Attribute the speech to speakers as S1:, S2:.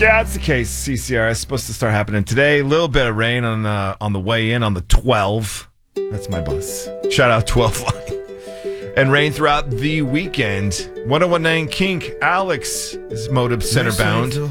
S1: Yeah, that's the case. CCR is supposed to start happening today. A little bit of rain on the way in on the 12. That's my bus. Shout out 12 line. And rain throughout the weekend. 1019 Kink. Alex is Motive Center bound.